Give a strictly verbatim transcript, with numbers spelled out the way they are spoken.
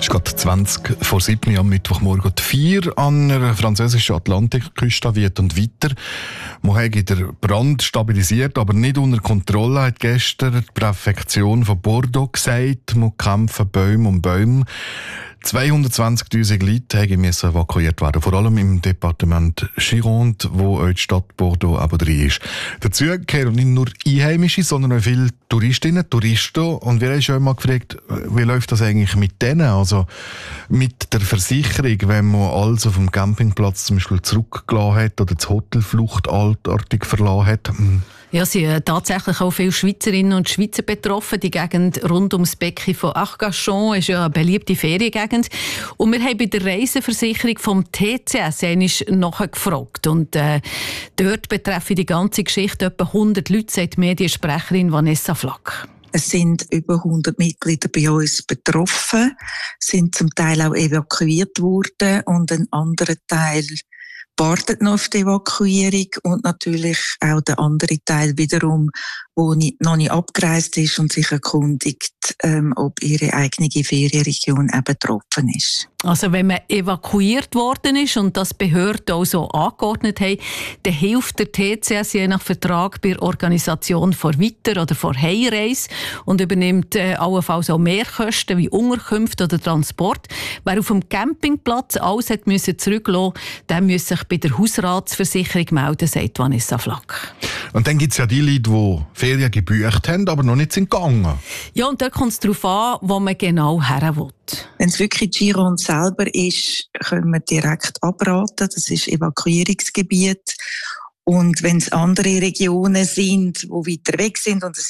ist gerade zwanzig vor sieben am Mittwochmorgen die vier an der französischen Atlantikküste weht und weiter. Man hat den Brand stabilisiert, aber nicht unter Kontrolle, hat gestern die Präfektion von Bordeaux gesagt. Man kämpfen Bäume um Bäume. zweihundertzwanzigtausend Leute mussten evakuiert werden, vor allem im Departement Gironde, wo auch die Stadt Bordeaux aber drin ist. Dazu gehören nicht nur Einheimische, sondern auch viele Touristinnen, Touristen. Und wir haben schon einmal gefragt, wie läuft das eigentlich mit denen? Also mit der Versicherung, wenn man alles auf dem Campingplatz zum Beispiel zurückgelassen hat oder das Hotel fluchtartig verlassen hat. Ja, es sind tatsächlich auch viele Schweizerinnen und Schweizer betroffen. Die Gegend rund ums Becken von Arcachon ist ja eine beliebte Feriengegend. Und wir haben bei der Reiseversicherung vom T C S einmal nachgefragt. Und äh, dort betreffen die ganze Geschichte etwa hundert Leute, sagt Mediensprecherin Vanessa Flack. Es sind über hundert Mitglieder bei uns betroffen, sind zum Teil auch evakuiert worden und ein anderer Teil wartet noch auf die Evakuierung und natürlich auch der andere Teil wiederum, der noch nicht abgereist ist und sich erkundigt, ähm, ob ihre eigene Ferienregion auch betroffen ist. Also wenn man evakuiert worden ist und das Behörden auch so angeordnet haben, dann hilft der T C S je nach Vertrag bei der Organisation vor Weiter- oder vor Heimreise und übernimmt äh, allenfalls auch Mehrkosten wie Unterkünfte oder Transport. Wer auf dem Campingplatz alles hat müssen zurücklassen, der muss sich bei der Hausratsversicherung melden, sagt Vanessa Flack. Und dann gibt es ja die Leute, die Ferien gebucht haben, aber noch nicht sind gegangen. Ja, und da kommt es darauf an, wo man genau her will. Wenn es wirklich Gironde selber ist, können wir direkt abraten. Das ist Evakuierungsgebiet. Und wenn es andere Regionen sind, die weiter weg sind und es